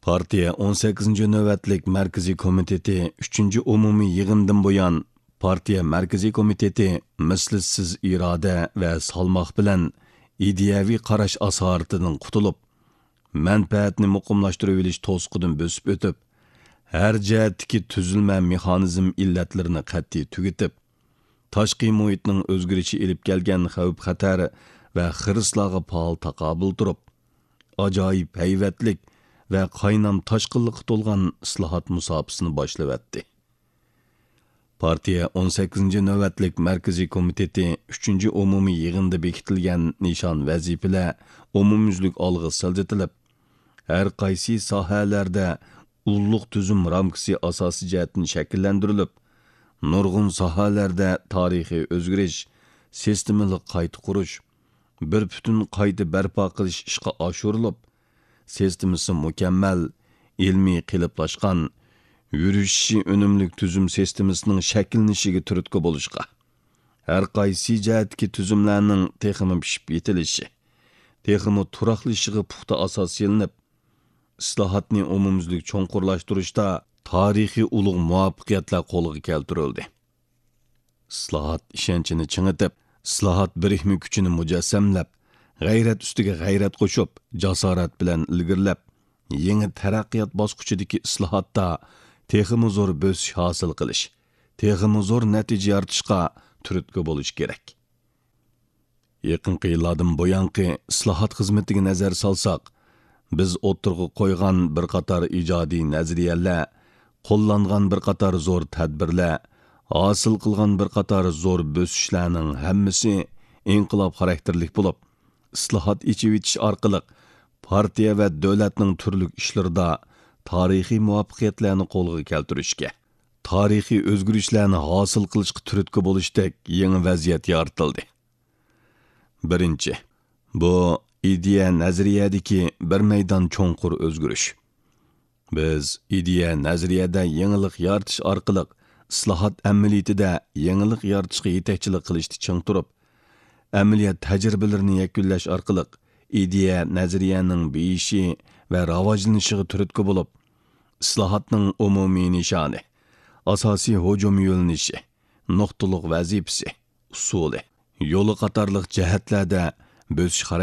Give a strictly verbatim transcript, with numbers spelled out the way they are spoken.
Partiya o'n sakkizinchi navbatlik Markaziy komiteti uchinchi umumiy yig'indan buyon partiya Markaziy komiteti mislsiz iroda va salmoq bilan ideyaviy qarash asoratidan qutulib, manfaatni muqimlashtirib olish to'sqidan bo'sib o'tib, har jihatdagi tuzilma mexanizm illatlarini qat'iy tugatib, tashqi muhitning o'zgarishi elib kelgan xavf-xatar va xirislarga faol taqobil turib, ajoyib hayvatlik va qaynam toshqinlikqa to'lgan islohot musofasini boshlab Partiya o'n sakkizinchi navbatlik Markaziy komiteti uchinchi umumiy yig'inda bekitilgan nishon vazifalar umumyuzlik olg'a siljitilib, har qaysi sohalarda ulluq tuzum ramkasi asosi jihatdan shakllantirilib, nurg'un sohalarda tarixiy o'zgarish, sistemalik qayta qurish, bir butun qayta barpo qilish ishga oshirilib, sistemasi mukammal, ilmiy qiliplashgan, yurishi unumli tuzum sistemasining shakllanishiga turtki bo'lishga, har qaysi jihatdagi tuzumlarning texmi pishib yetilishi, texmi turaqlishiga puxta asos yelinib, islohotni umumyuzlik cho'nqurlashtirishda tarixiy ulug' muvaffaqiyatlar qo'lga keltirildi. Islohot ishonchini chingitib, islohot birikmi kuchini mujassamlab, g'ayrat ustiga g'ayrat qo'shib, jasorat bilan ilgirlab, yangi taraqqiyot bosqichidagi islohotda texmi zo'r bo'sish hosil qilish, texmi zo'r natija yaratishga turtki bo'lish kerak. Yaqinqi yillardan buyanqi islohot xizmatiga nazar solsak, biz o'tirg'i qo'ygan bir qator ijodiy nazariyalar, qo'llangan bir qator zo'r tadbirlar, hosil qilgan bir qator zo'r bo'sishlarning hammasi inqilob xarakterlik bo'lib, islohot ichivitish orqali partiya va davlatning turli ishlarida tarixiy muvaffaqiyatlarni qo'lga keltirishga, tarixiy o'zgarishlarni hosil qilishga turtki bo'lishdek yangi vaziyat yaratildi. Birinchi, bu ideya nazariyadagi bir maydon cho'nqur o'zgarish. Biz ideya nazariyada yangilik yaratish orqali islohot amaliyotida yangilik yaratishga yetakchilik qilishni ching turib, amaliyot tajribalarini yakunlash orqali ideya nazariyaning beyishi va rivojlanishiga turtki bo'lib, islohotning umumiy nishoni, asosiy hujum yo'linishi, nuqtaliq vazifasi, usuli, yo'li qatorliq jihatlarda bo'sish